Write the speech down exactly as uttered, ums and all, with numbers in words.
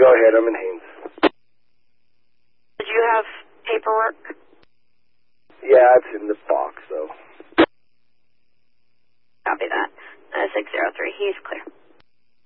go ahead. I'm in Haines. Did you have paperwork? Yeah, it's in the box, though. Copy that. Uh, six zero three. He's clear.